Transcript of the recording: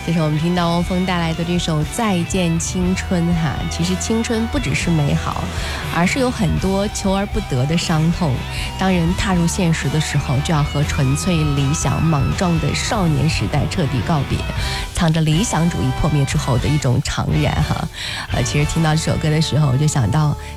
这是我们听到汪峰带来的这首《再见青春》哈。其实青春不只是美好，而是有很多求而不得的伤痛。当人踏入现实的时候，就要和纯粹理想莽撞的少年时代彻底告别，藏着理想主义破灭之后的一种怅然哈。其实听到这首歌的时候，我就想到